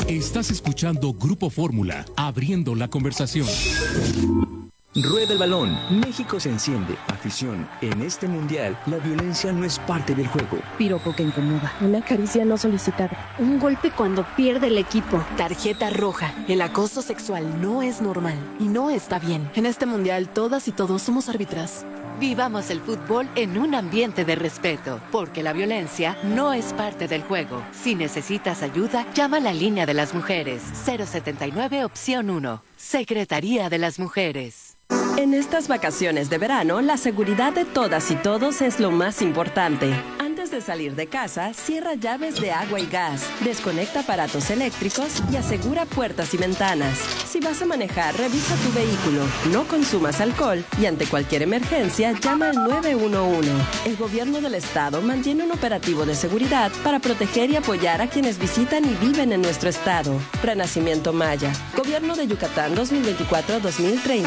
Estás escuchando Grupo Fórmula, abriendo la conversación. Rueda el balón. México se enciende. Afición. En este mundial, la violencia no es parte del juego. Piropo que incomoda. Una caricia no solicitada. Un golpe cuando pierde el equipo. Tarjeta roja. El acoso sexual no es normal y no está bien. En este mundial, todas y todos somos árbitras. Vivamos el fútbol en un ambiente de respeto, porque la violencia no es parte del juego. Si necesitas ayuda, llama a la línea de las mujeres. 079 opción 1. Secretaría de las Mujeres. En estas vacaciones de verano, la seguridad de todas y todos es lo más importante. Antes de salir de casa, cierra llaves de agua y gas, desconecta aparatos eléctricos y asegura puertas y ventanas. Si vas a manejar, revisa tu vehículo, no consumas alcohol y ante cualquier emergencia, llama al 911. El gobierno del estado mantiene un operativo de seguridad para proteger y apoyar a quienes visitan y viven en nuestro estado. Renacimiento Maya, Gobierno de Yucatán 2024-2030.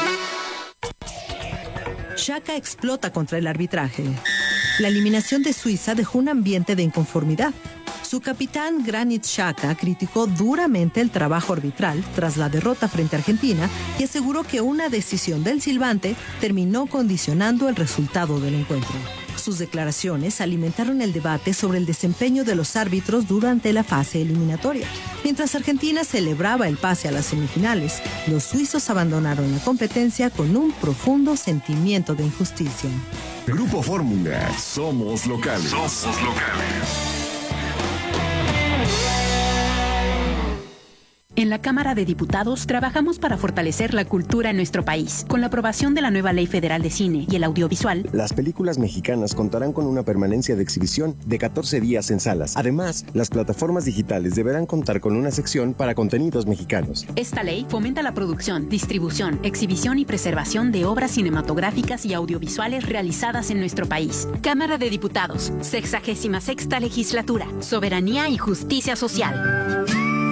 Xhaka explota contra el arbitraje. La eliminación de Suiza dejó un ambiente de inconformidad. Su capitán, Granit Xhaka, criticó duramente el trabajo arbitral tras la derrota frente a Argentina y aseguró que una decisión del silbante terminó condicionando el resultado del encuentro. Sus declaraciones alimentaron el debate sobre el desempeño de los árbitros durante la fase eliminatoria. Mientras Argentina celebraba el pase a las semifinales, los suizos abandonaron la competencia con un profundo sentimiento de injusticia. Grupo Fórmula, somos locales. Somos locales. En la Cámara de Diputados trabajamos para fortalecer la cultura en nuestro país. Con la aprobación de la nueva Ley Federal de Cine y el Audiovisual, las películas mexicanas contarán con una permanencia de exhibición de 14 días en salas. Además, las plataformas digitales deberán contar con una sección para contenidos mexicanos. Esta ley fomenta la producción, distribución, exhibición y preservación de obras cinematográficas y audiovisuales realizadas en nuestro país. Cámara de Diputados, 66ª Legislatura, Soberanía y Justicia Social.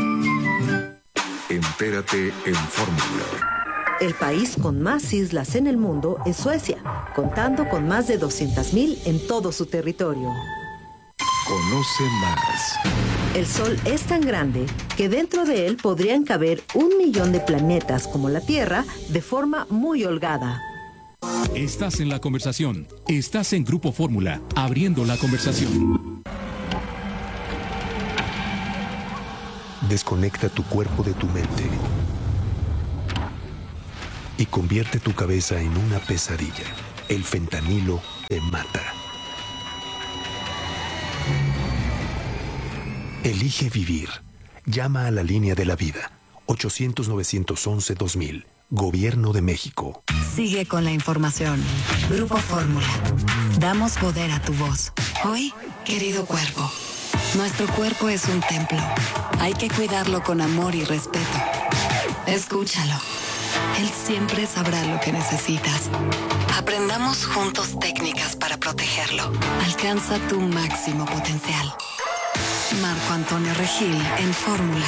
Entérate en Fórmula. El país con más islas en el mundo es Suecia, contando con más de 200,000 en todo su territorio. Conoce más. El Sol es tan grande que dentro de él podrían caber 1 millón de planetas como la Tierra de forma muy holgada. Estás en la conversación. Estás en Grupo Fórmula, abriendo la conversación. Desconecta tu cuerpo de tu mente y convierte tu cabeza en una pesadilla. El fentanilo te mata. Elige vivir. Llama a la línea de la vida. 800-911-2000. Gobierno de México. Sigue con la información. Grupo Fórmula. Damos poder a tu voz. Hoy, querido cuerpo. Nuestro cuerpo es un templo. Hay que cuidarlo con amor y respeto. Escúchalo. Él siempre sabrá lo que necesitas. Aprendamos juntos técnicas para protegerlo. Alcanza tu máximo potencial. Marco Antonio Regil en Fórmula.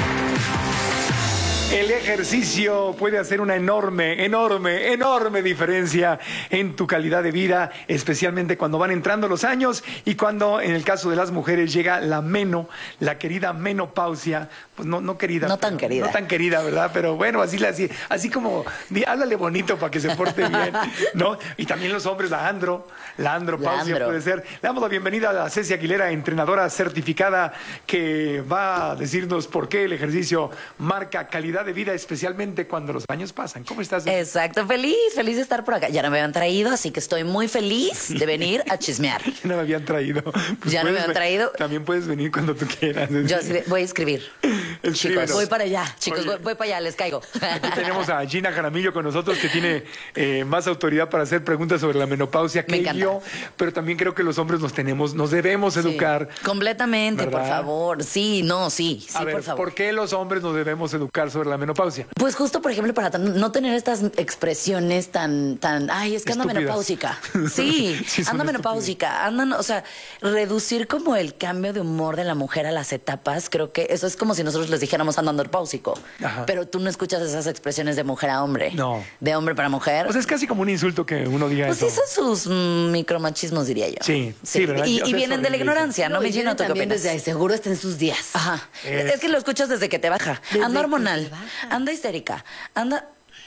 El ejercicio puede hacer una enorme diferencia en tu calidad de vida, especialmente cuando van entrando los años y cuando, en el caso de las mujeres, llega la querida menopausia. Pues no querida. No tan querida. No tan querida, ¿verdad? Pero bueno, así como, háblale bonito para que se porte bien, ¿no? Y también los hombres, la andropausia puede ser. Le damos la bienvenida a Ceci Aguilera, entrenadora certificada, que va a decirnos por qué el ejercicio marca calidad de vida, especialmente cuando los años pasan. ¿Cómo estás? Exacto, feliz de estar por acá. Ya no me habían traído, así que estoy muy feliz de venir a chismear. Ya no me habían traído. Pues ya no me habían traído. También puedes venir cuando tú quieras. Yo voy a escribir. Chicos, voy para allá. Chicos, voy para allá, les caigo. Aquí tenemos a Gina Jaramillo con nosotros, que tiene más autoridad para hacer preguntas sobre la menopausia que yo, pero también creo que los hombres nos debemos educar. Completamente, ¿verdad? Por favor. Sí, a ver, por favor. ¿Por qué los hombres nos debemos educar sobre la menopausia? Pues justo, por ejemplo, para no tener estas expresiones tan, ay, es que anda menopáusica. Sí, anda menopáusica. Reducir como el cambio de humor de la mujer a las etapas. Creo que eso es como si nosotros les les dijéramos ando andropáusico. Pero tú no escuchas esas expresiones de mujer a hombre. No. De hombre para mujer. O sea, es casi como un insulto que uno diga pues eso. Pues sí son sus micromachismos, diría yo. Sí, ¿verdad? Y vienen de la ignorancia, ¿no? Me lleno ¿tú qué opinas? Desde seguro está en sus días. Ajá. Es que lo escuchas desde que te baja. Anda hormonal, anda histérica, anda...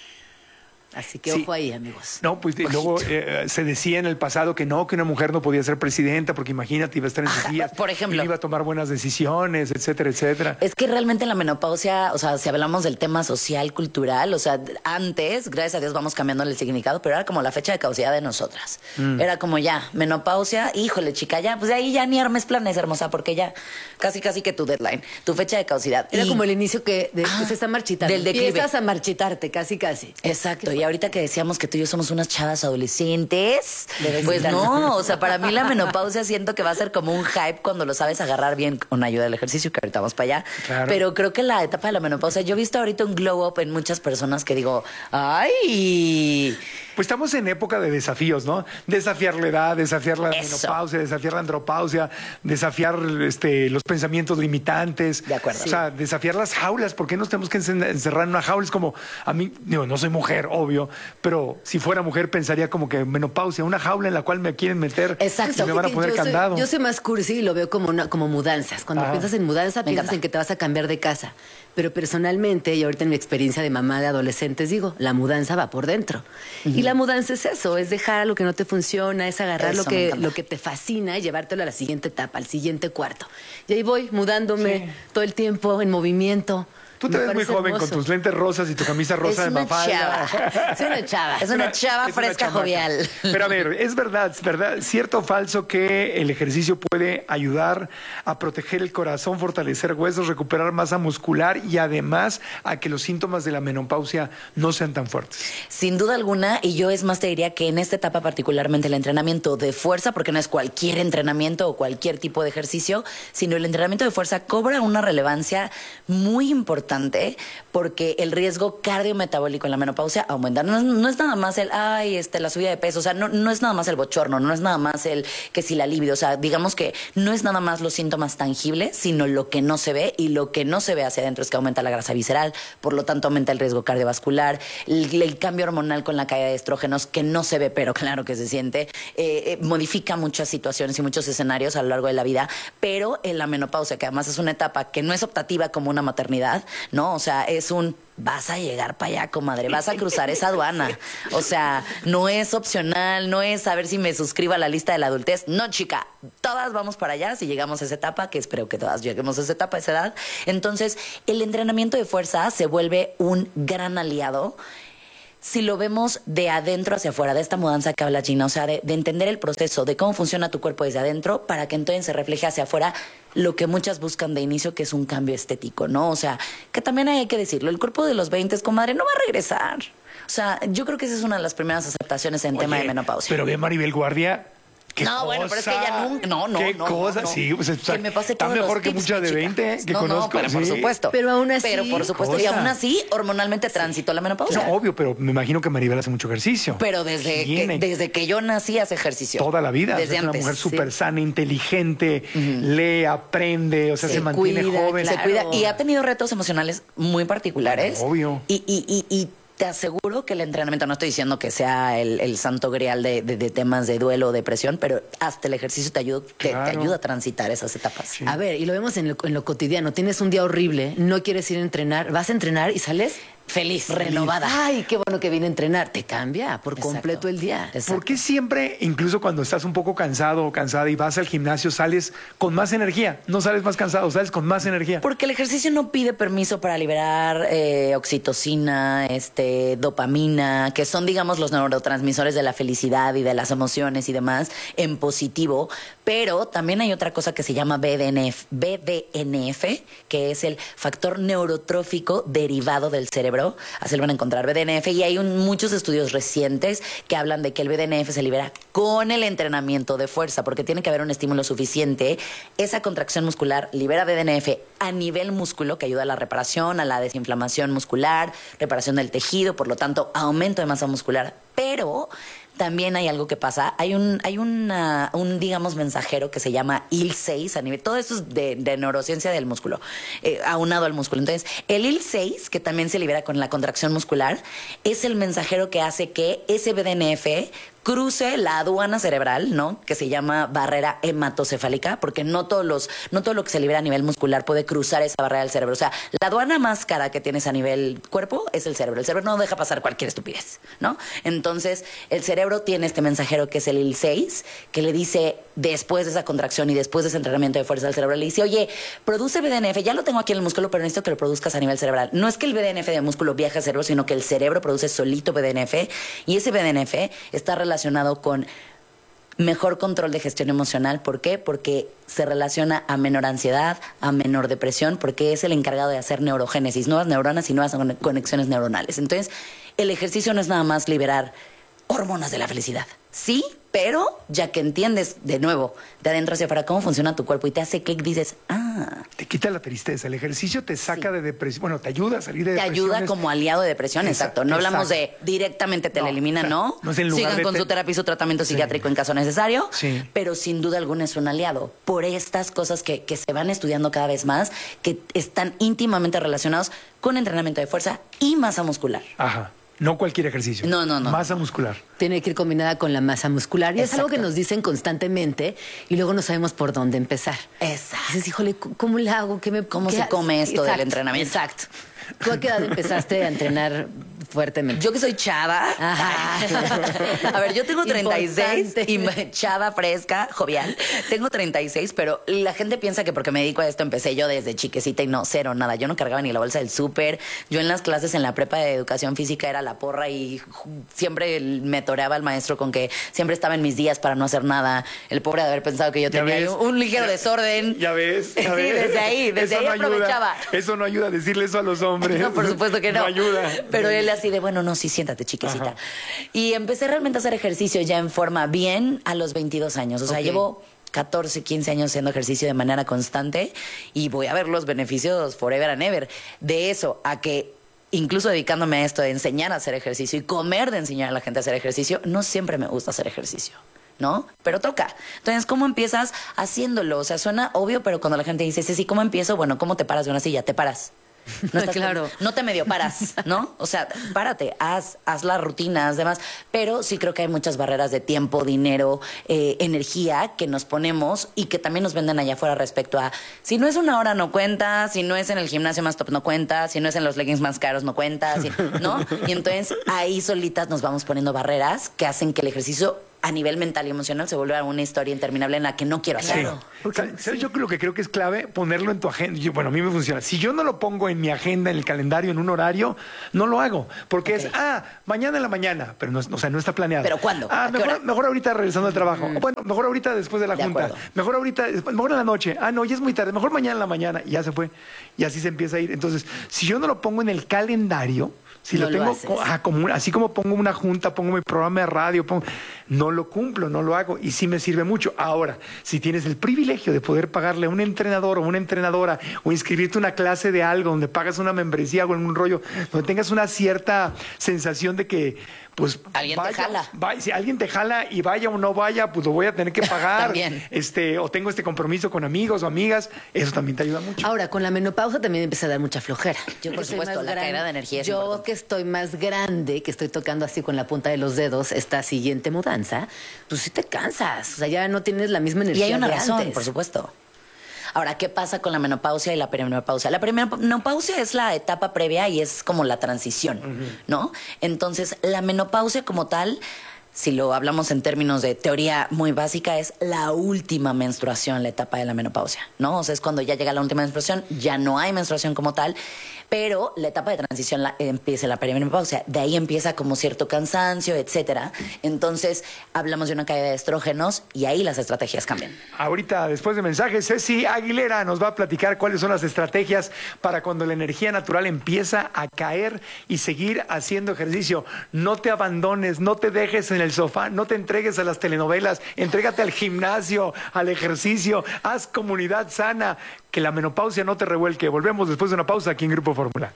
Así que ojo ahí, amigos. No, pues luego se decía en el pasado que no, que una mujer no podía ser presidenta porque imagínate, iba a estar en sus días. Por ejemplo. Iba a tomar buenas decisiones, etcétera, etcétera. Es que realmente la menopausia, o sea, si hablamos del tema social, cultural, o sea, antes, gracias a Dios, vamos cambiando el significado, pero era como la fecha de caducidad de nosotras. Era como ya, menopausia, híjole, chica, ya, pues de ahí ya ni armes planes, hermosa, porque ya casi que tu deadline, tu fecha de caducidad. Era como el inicio que se está marchitando. Del declive. Empiezas a marchitarte, casi. Exacto. Y ahorita que decíamos que tú y yo somos unas chavas adolescentes, pues no, o sea, para mí la menopausia siento que va a ser como un hype cuando lo sabes agarrar bien con ayuda del ejercicio, que ahorita vamos para allá. Claro. Pero creo que la etapa de la menopausia, yo he visto ahorita un glow up en muchas personas que digo, ¡ay! Pues estamos en época de desafíos, ¿no? Desafiar la edad, desafiar la menopausia, desafiar la andropausia, desafiar los pensamientos limitantes. De acuerdo. O sea, desafiar las jaulas. ¿Por qué nos tenemos que encerrar en una jaula? Es como, a mí, digo, no soy mujer, obvio, pero si fuera mujer pensaría como que menopausia, una jaula en la cual me quieren meter. Exacto. Y me van a poner candado. Yo soy más cursi y lo veo como mudanzas. Cuando piensas en mudanza, piensas en que te vas a cambiar de casa. Pero personalmente, y ahorita en mi experiencia de mamá de adolescentes, digo, la mudanza va por dentro. Y la mudanza es eso, es dejar lo que no te funciona, es agarrar lo que te fascina y llevártelo a la siguiente etapa, al siguiente cuarto. Y ahí voy, mudándome todo el tiempo, en movimiento. Tú te ves muy joven con tus lentes rosas y tu camisa rosa de Mafalda. Es una chava. Es una chava fresca, jovial. Pero a ver, es verdad, cierto o falso que el ejercicio puede ayudar a proteger el corazón, fortalecer huesos, recuperar masa muscular y además a que los síntomas de la menopausia no sean tan fuertes. Sin duda alguna, y yo es más te diría que en esta etapa particularmente el entrenamiento de fuerza, porque no es cualquier entrenamiento o cualquier tipo de ejercicio, sino el entrenamiento de fuerza cobra una relevancia muy importante porque el riesgo cardiometabólico en la menopausia aumenta. No es nada más la subida de peso, o sea, no es nada más el bochorno, no es nada más el que si la libido, o sea, digamos que no es nada más los síntomas tangibles, sino lo que no se ve, y lo que no se ve hacia adentro es que aumenta la grasa visceral, por lo tanto aumenta el riesgo cardiovascular, el cambio hormonal con la caída de estrógenos, que no se ve, pero claro que se siente, modifica muchas situaciones y muchos escenarios a lo largo de la vida, pero en la menopausia, que además es una etapa que no es optativa como una maternidad, ¿no? O sea, es vas a llegar para allá, comadre, vas a cruzar esa aduana. O sea, no es opcional, no es a ver si me suscribo a la lista de la adultez. No, chica, todas vamos para allá si llegamos a esa etapa, que espero que todas lleguemos a esa etapa, a esa edad. Entonces, el entrenamiento de fuerza se vuelve un gran aliado si lo vemos de adentro hacia afuera, de esta mudanza que habla Gina, o sea, de entender el proceso, de cómo funciona tu cuerpo desde adentro, para que entonces se refleje hacia afuera lo que muchas buscan de inicio, que es un cambio estético, ¿no? O sea, que también hay que decirlo, el cuerpo de los 20, comadre, no va a regresar. O sea, yo creo que esa es una de las primeras aceptaciones en tema de menopausia. Pero ve Maribel Guardia. Bueno, pero es que ella nunca... ¿Qué cosa? Sí, pues que me pase todos está mejor los que tips, mucha de 20 que conozco. Pero por supuesto. Pero aún así... y aún así, hormonalmente transitó la menopausia. No, obvio, pero me imagino que Maribel hace mucho ejercicio. Pero desde que yo nací hace ejercicio. Toda la vida. Desde es antes. Una mujer súper sana, inteligente, lee, aprende, o sea, se mantiene joven. Se cuida y ha tenido retos emocionales muy particulares. Obvio. Y te aseguro que el entrenamiento, no estoy diciendo que sea el santo grial de temas de duelo o depresión, pero hasta el ejercicio te ayuda a transitar esas etapas. Sí. A ver, y lo vemos en lo cotidiano. Tienes un día horrible, no quieres ir a entrenar, vas a entrenar y sales feliz, renovada. Ay, qué bueno que vine a entrenar. Te cambia por completo el día. Exacto. ¿Por qué siempre, incluso cuando estás un poco cansado o cansada y vas al gimnasio, sales con más energía? No sales más cansado, sales con más energía. Porque el ejercicio no pide permiso para liberar oxitocina, dopamina, que son, digamos, los neurotransmisores de la felicidad y de las emociones y demás, en positivo. Pero también hay otra cosa que se llama BDNF, que es el factor neurotrófico derivado del cerebro. Así lo van a encontrar, BDNF, y hay muchos estudios recientes que hablan de que el BDNF se libera con el entrenamiento de fuerza, porque tiene que haber un estímulo suficiente. Esa contracción muscular libera BDNF a nivel músculo, que ayuda a la reparación, a la desinflamación muscular, reparación del tejido, por lo tanto, aumento de masa muscular. Pero también hay algo que pasa. Hay un digamos, mensajero que se llama IL-6 a nivel... Todo esto es de neurociencia del músculo, aunado al músculo. Entonces, el IL-6, que también se libera con la contracción muscular, es el mensajero que hace que ese BDNF cruce la aduana cerebral, ¿no? Que se llama barrera hematocefálica, porque no todo lo que se libera a nivel muscular puede cruzar esa barrera del cerebro. O sea, la aduana más cara que tienes a nivel cuerpo es el cerebro. El cerebro no deja pasar cualquier estupidez, ¿no? Entonces, el cerebro tiene este mensajero que es el IL-6, que le dice, después de esa contracción y después de ese entrenamiento de fuerza del cerebro, le dice, oye, produce BDNF, ya lo tengo aquí en el músculo, pero necesito que lo produzcas a nivel cerebral. No es que el BDNF del músculo viaje al cerebro, sino que el cerebro produce solito BDNF, y ese BDNF está relacionado con mejor control de gestión emocional. ¿Por qué? Porque se relaciona a menor ansiedad, a menor depresión, porque es el encargado de hacer neurogénesis, nuevas neuronas y nuevas conexiones neuronales. Entonces, el ejercicio no es nada más liberar hormonas de la felicidad. Sí, pero ya que entiendes de nuevo, de adentro hacia afuera, cómo funciona tu cuerpo y te hace clic, dices, te quita la tristeza. El ejercicio te saca de depresión. Bueno, te ayuda a salir de depresión. Te ayuda como aliado de depresión, exacto. No hablamos de directamente te la elimina, ¿no? No es en lugar Sigan de con su terapia y su tratamiento psiquiátrico en caso necesario, pero sin duda alguna es un aliado. Por estas cosas que se van estudiando cada vez más, que están íntimamente relacionados con entrenamiento de fuerza y masa muscular. Ajá. No cualquier ejercicio. No. Masa muscular. Tiene que ir combinada con la masa muscular. Y es algo que nos dicen constantemente y luego no sabemos por dónde empezar. Exacto. Dices, híjole, ¿cómo le hago? ¿Cómo se come esto del entrenamiento? Exacto. ¿Tú a qué edad empezaste a entrenar fuertemente? Yo que soy chava. A ver, yo tengo 36 y chava, fresca, jovial. Tengo 36, pero la gente piensa que porque me dedico a esto empecé yo desde chiquecita y no, cero, nada. Yo no cargaba ni la bolsa del súper. Yo en las clases en la prepa de educación física era la porra y siempre me toreaba el maestro con que siempre estaba en mis días para no hacer nada. El pobre de haber pensado que yo tenía un ligero desorden. Ya ves. Sí, desde ahí aprovechaba. Eso no ayuda a decirle eso a los hombres. No, por supuesto que no. No ayuda. Pero él así de, bueno, no, sí, siéntate, chiquecita. Ajá. Y empecé realmente a hacer ejercicio ya en forma bien a los 22 años. O sea, llevo 14, 15 años haciendo ejercicio de manera constante y voy a ver los beneficios forever and ever. De eso a que incluso dedicándome a esto de enseñar a hacer ejercicio y comer de enseñar a la gente a hacer ejercicio, no siempre me gusta hacer ejercicio, ¿no? Pero toca. Entonces, ¿cómo empiezas haciendo? O sea, suena obvio, pero cuando la gente dice, sí, ¿cómo empiezo? Bueno, ¿cómo te paras de una silla? Te paras. No estás claro. No te medio paras, ¿no? O sea, párate, haz las rutinas, demás. Pero sí creo que hay muchas barreras de tiempo, dinero, energía que nos ponemos y que también nos venden allá afuera respecto a si no es una hora no cuenta, si no es en el gimnasio más top no cuenta, si no es en los leggings más caros no cuenta, ¿no? Y entonces ahí solitas nos vamos poniendo barreras que hacen que el ejercicio a nivel mental y emocional se vuelve una historia interminable en la que no quiero hacerlo. ¿Sabes? Yo creo que es clave ponerlo en tu agenda. Bueno, a mí me funciona. Si yo no lo pongo en mi agenda, en el calendario, en un horario, no lo hago. Porque es, mañana en la mañana, pero no, o sea, no está planeado. ¿Pero cuándo? Mejor ahorita regresando al trabajo. Bueno, mejor ahorita después de la junta. Mejor en la noche. No, ya es muy tarde. Mejor mañana en la mañana. Y ya se fue. Y así se empieza a ir. Entonces, si yo no lo pongo en el calendario, si no lo tengo así como pongo una junta, pongo mi programa de radio, no lo cumplo, no lo hago y sí me sirve mucho. Ahora, si tienes el privilegio de poder pagarle a un entrenador o una entrenadora o inscribirte a una clase de algo donde pagas una membresía o en un rollo, donde tengas una cierta sensación de que pues alguien te jala. Si alguien te jala y vaya o no vaya, pues lo voy a tener que pagar. También. O tengo este compromiso con amigos o amigas, eso también te ayuda mucho. Ahora, con la menopausa también empieza a dar mucha flojera. Yo, por supuesto, la caída de energía es importante. Que estoy más grande, que estoy tocando así con la punta de los dedos esta siguiente mudanza, pues sí te cansas. O sea, ya no tienes la misma energía. Y hay una de razón, antes. por supuesto. Ahora, ¿qué pasa con la menopausia y la perimenopausia? La perimenopausia es la etapa previa y es como la transición, ¿no? Entonces, la menopausia como tal, si lo hablamos en términos de teoría muy básica, es la última menstruación, la etapa de la menopausia, ¿no? O sea, es cuando ya llega la última menstruación, ya no hay menstruación como tal, pero la etapa de transición empieza la perimenopausia. De ahí empieza como cierto cansancio, etcétera. Entonces, hablamos de una caída de estrógenos y ahí las estrategias cambian. Ahorita, después de mensajes, Ceci Aguilera nos va a platicar cuáles son las estrategias para cuando la energía natural empieza a caer y seguir haciendo ejercicio. No te abandones, no te dejes en el sofá, no te entregues a las telenovelas, entrégate al gimnasio, al ejercicio, haz comunidad sana, que la menopausia no te revuelque. Volvemos después de una pausa aquí en Grupo Fórmula.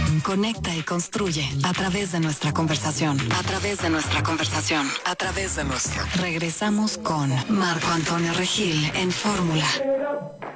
Conecta y construye a través de nuestra conversación. A través de nuestra conversación. A través de nuestra. Regresamos con Marco Antonio Regil en Fórmula.